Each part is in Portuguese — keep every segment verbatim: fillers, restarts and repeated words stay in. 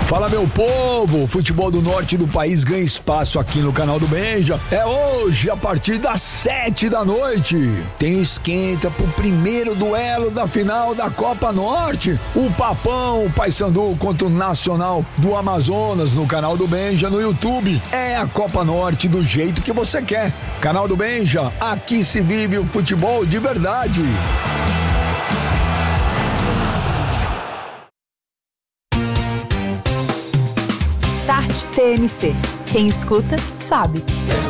Fala, meu povo, o futebol do norte do país ganha espaço aqui no canal do Benja. É hoje, a partir das sete da noite. Tem esquenta pro primeiro duelo da final da Copa Norte. O Papão, o Paysandu contra o Nacional do Amazonas no canal do Benja no YouTube. É a Copa Norte do jeito que você quer. Canal do Benja, aqui se vive o futebol de verdade. Start T M C. Quem escuta, sabe.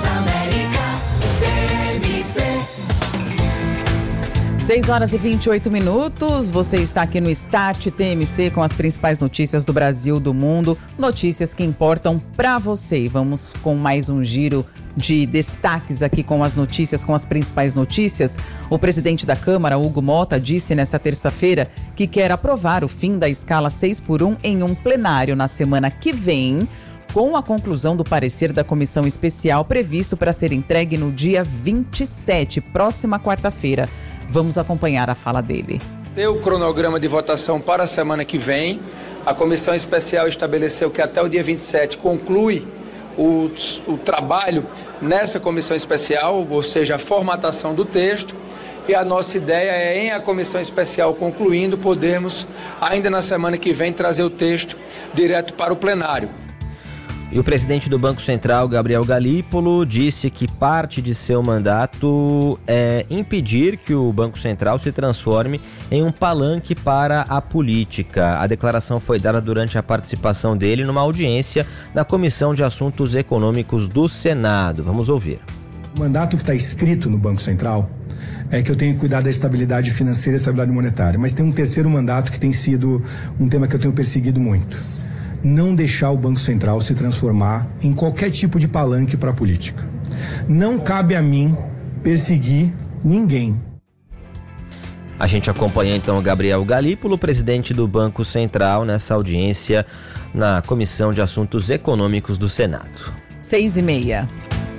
seis horas e vinte e oito minutos, você está aqui no Start T M C com as principais notícias do Brasil, do mundo, notícias que importam para você. E vamos com mais um giro de destaques aqui com as notícias, com as principais notícias. O presidente da Câmara, Hugo Motta, disse nesta terça-feira que quer aprovar o fim da escala seis por um em um plenário na semana que vem, com a conclusão do parecer da comissão especial previsto para ser entregue no dia vinte e sete, próxima quarta-feira. Vamos acompanhar a fala dele. Deu o cronograma de votação para a semana que vem. A comissão especial estabeleceu que até o dia vinte e sete conclui o, o trabalho nessa comissão especial, ou seja, a formatação do texto. E a nossa ideia é, em a comissão especial concluindo, podermos, ainda na semana que vem, trazer o texto direto para o plenário. E o presidente do Banco Central, Gabriel Galípolo, disse que parte de seu mandato é impedir que o Banco Central se transforme em um palanque para a política. A declaração foi dada durante a participação dele numa audiência na Comissão de Assuntos Econômicos do Senado. Vamos ouvir. O mandato que está escrito no Banco Central é que eu tenho que cuidar da estabilidade financeira e estabilidade monetária. Mas tem um terceiro mandato que tem sido um tema que eu tenho perseguido muito. Não deixar o Banco Central se transformar em qualquer tipo de palanque para a política. Não cabe a mim perseguir ninguém. A gente acompanha então o Gabriel Galípolo, presidente do Banco Central, nessa audiência na Comissão de Assuntos Econômicos do Senado. Seis e meia.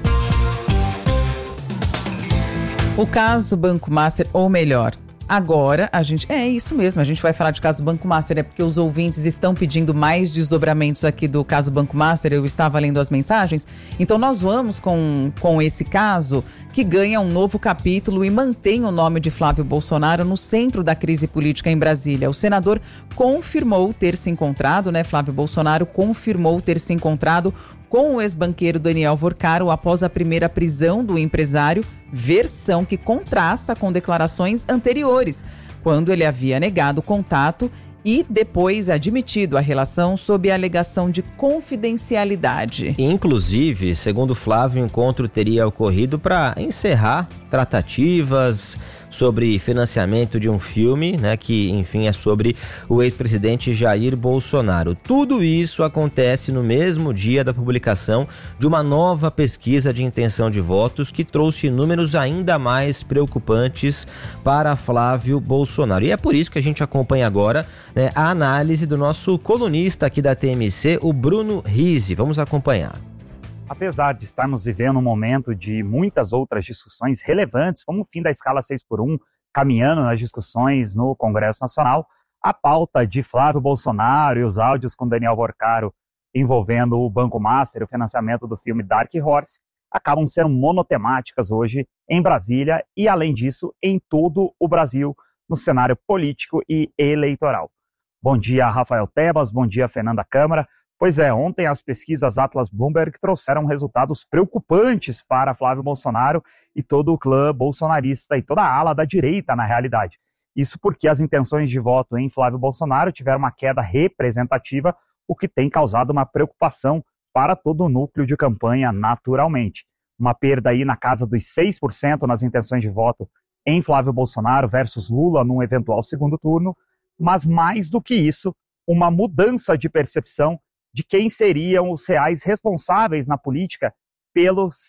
O caso Banco Master, ou melhor, agora a gente... É isso mesmo, a gente vai falar de caso Banco Master, é porque os ouvintes estão pedindo mais desdobramentos aqui do caso Banco Master, eu estava lendo as mensagens. Então nós vamos com, com esse caso que ganha um novo capítulo e mantém o nome de Flávio Bolsonaro no centro da crise política em Brasília. O senador confirmou ter se encontrado, né? Flávio Bolsonaro confirmou ter se encontrado com o ex-banqueiro Daniel Vorcaro após a primeira prisão do empresário, versão que contrasta com declarações anteriores, quando ele havia negado contato e depois admitido a relação sob a alegação de confidencialidade. Inclusive, segundo Flávio, o encontro teria ocorrido para encerrar tratativas sobre financiamento de um filme, né, que, enfim, é sobre o ex-presidente Jair Bolsonaro. Tudo isso acontece no mesmo dia da publicação de uma nova pesquisa de intenção de votos que trouxe números ainda mais preocupantes para Flávio Bolsonaro. E é por isso que a gente acompanha agora, né, a análise do nosso colunista aqui da T M C, o Bruno Rizzi. Vamos acompanhar. Apesar de estarmos vivendo um momento de muitas outras discussões relevantes, como o fim da escala seis por um, caminhando nas discussões no Congresso Nacional, a pauta de Flávio Bolsonaro e os áudios com Daniel Vorcaro envolvendo o Banco Master e o financiamento do filme Dark Horse acabam sendo monotemáticas hoje em Brasília e, além disso, em todo o Brasil, no cenário político e eleitoral. Bom dia, Rafael Tebas, bom dia, Fernanda Câmara. Pois é, ontem as pesquisas Atlas Bloomberg trouxeram resultados preocupantes para Flávio Bolsonaro e todo o clã bolsonarista e toda a ala da direita, na realidade. Isso porque as intenções de voto em Flávio Bolsonaro tiveram uma queda representativa, o que tem causado uma preocupação para todo o núcleo de campanha naturalmente. Uma perda aí na casa dos seis por cento nas intenções de voto em Flávio Bolsonaro versus Lula num eventual segundo turno, mas mais do que isso, uma mudança de percepção de quem seriam os reais responsáveis na política pelos